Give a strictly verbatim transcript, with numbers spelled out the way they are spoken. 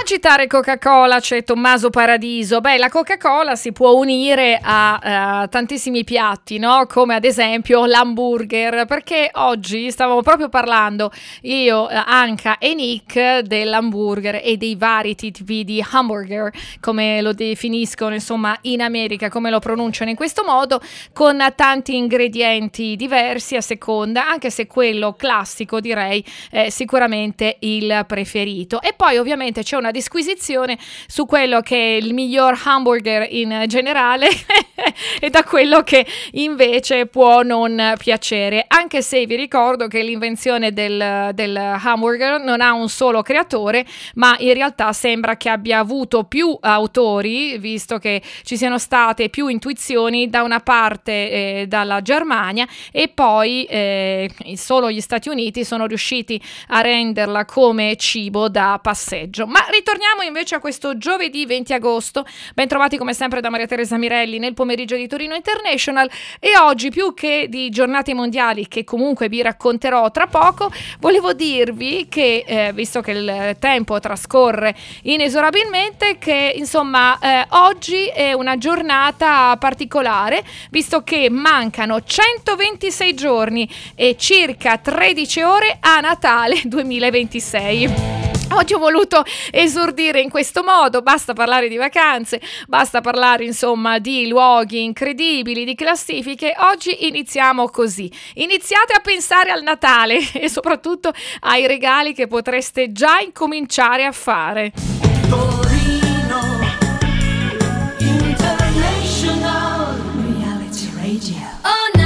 citare Coca-Cola c'è Tommaso Paradiso. Beh, la Coca-Cola si può unire a uh, tantissimi piatti, no? Come ad esempio l'hamburger, perché oggi stavamo proprio parlando io, uh, Anca e Nick dell'hamburger e dei vari tipi di hamburger, come lo definiscono insomma in America, come lo pronunciano in questo modo, con tanti ingredienti diversi a seconda, anche se quello classico direi è sicuramente il preferito. E poi ovviamente c'è una disquisizione su quello che è il miglior hamburger in generale e da quello che invece può non piacere, anche se vi ricordo che l'invenzione del, del hamburger non ha un solo creatore, ma in realtà sembra che abbia avuto più autori, visto che ci siano state più intuizioni da una parte eh, dalla Germania e poi eh, solo gli Stati Uniti sono riusciti a renderla come cibo da passeggio. Ma ritorniamo invece a questo giovedì venti agosto, ben trovati come sempre da Maria Teresa Mirelli nel pomeriggio di Torino International, e oggi più che di giornate mondiali che comunque vi racconterò tra poco, volevo dirvi che eh, visto che il tempo trascorre inesorabilmente, che insomma eh, oggi è una giornata particolare, visto che mancano centoventisei giorni e circa tredici ore a Natale duemilaventisei. Oggi ho voluto esordire in questo modo, basta parlare di vacanze, basta parlare insomma di luoghi incredibili, di classifiche. Oggi iniziamo così. Iniziate a pensare al Natale e soprattutto ai regali che potreste già incominciare a fare.